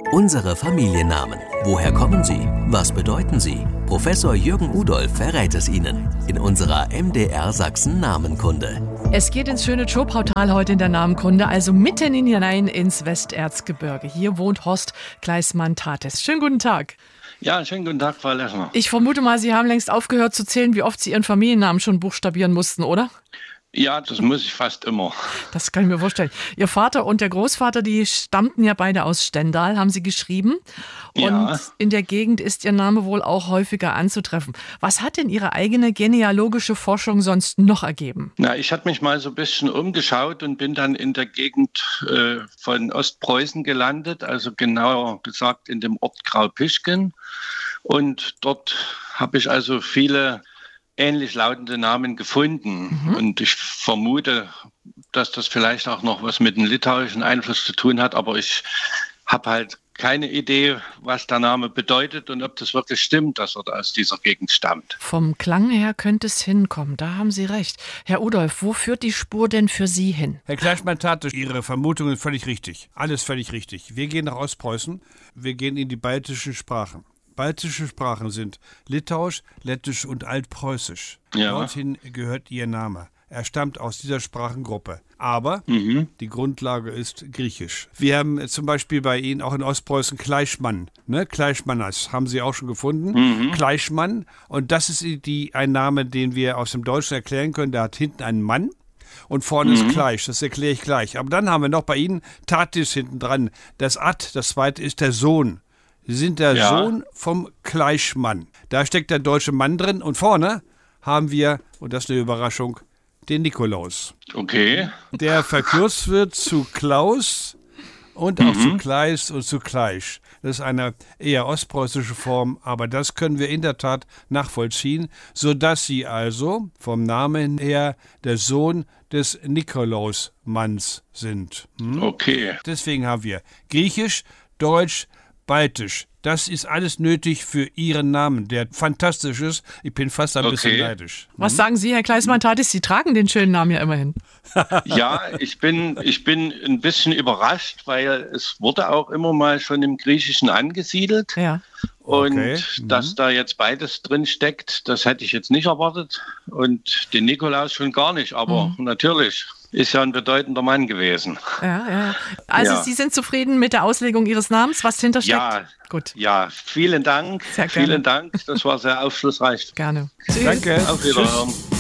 Unsere Familiennamen. Woher kommen sie? Was bedeuten sie? Professor Jürgen Udolph verrät es Ihnen in unserer MDR Sachsen Namenkunde. Es geht ins schöne Tschow-Portal heute in der Namenkunde, also mitten hinein ins Westerzgebirge. Hier wohnt Horst Gleismann-Tates. Schönen guten Tag. Ja, schönen guten Tag, Frau Lechner. Ich vermute mal, Sie haben längst aufgehört zu zählen, wie oft Sie Ihren Familiennamen schon buchstabieren mussten, oder? Ja, das muss ich fast immer. Das kann ich mir vorstellen. Ihr Vater und der Großvater, die stammten ja beide aus Stendal, haben Sie geschrieben. Und Ja. in der Gegend ist Ihr Name wohl auch häufiger anzutreffen. Was hat denn Ihre eigene genealogische Forschung sonst noch ergeben? Na, ich hatte mich mal so ein bisschen umgeschaut und bin dann in der Gegend von Ostpreußen gelandet, also genauer gesagt in dem Ort Graupischken. Und dort habe ich also viele ähnlich lautende Namen gefunden. Und ich vermute, dass das vielleicht auch noch was mit dem litauischen Einfluss zu tun hat, aber ich habe halt keine Idee, was der Name bedeutet und ob das wirklich stimmt, dass er aus dieser Gegend stammt. Vom Klang her könnte es hinkommen, da haben Sie recht. Herr Udolph, wo führt die Spur denn für Sie hin? Herr Gleismann-Tates, Ihre Vermutungen völlig richtig. Alles völlig richtig. Wir gehen nach Ostpreußen, wir gehen in die baltischen Sprachen. Baltische Sprachen sind Litauisch, Lettisch und Altpreußisch. Ja. Dorthin gehört Ihr Name. Er stammt aus dieser Sprachengruppe. Aber die Grundlage ist Griechisch. Wir haben zum Beispiel bei Ihnen auch in Ostpreußen Kleischmann. Ne? Kleischmann, das haben Sie auch schon gefunden. Kleischmann. Und das ist ein Name, den wir aus dem Deutschen erklären können. Der hat hinten einen Mann. Und vorne ist Kleisch, das erkläre ich gleich. Aber dann haben wir noch bei Ihnen Tatis hinten dran. Das Ad, das zweite ist der Sohn. Sie sind der Sohn vom Kleischmann. Da steckt der deutsche Mann drin. Und vorne haben wir, und das ist eine Überraschung, den Nikolaus. Okay. Der verkürzt wird zu Klaus und auch zu Kleis und zu Kleisch. Das ist eine eher ostpreußische Form, aber das können wir in der Tat nachvollziehen, sodass Sie also vom Namen her der Sohn des Nikolausmanns sind. Okay. Deswegen haben wir Griechisch, Deutsch, Baltisch. Das ist alles nötig für Ihren Namen, der fantastisch ist. Ich bin fast ein bisschen neidisch. Was sagen Sie, Herr Gleismann-Tates? Sie tragen den schönen Namen ja immerhin. Ja, ich bin ein bisschen überrascht, weil es wurde auch immer mal schon im Griechischen angesiedelt. Ja. Und dass da jetzt beides drin steckt, das hätte ich jetzt nicht erwartet. Und den Nikolaus schon gar nicht, aber natürlich. Ist ja ein bedeutender Mann gewesen. Ja. Also Sie sind zufrieden mit der Auslegung Ihres Namens, was hintersteckt? Ja, gut. Ja, vielen Dank. Sehr gerne. Vielen Dank. Das war sehr aufschlussreich. Gerne. Danke. Auf Wiederhören.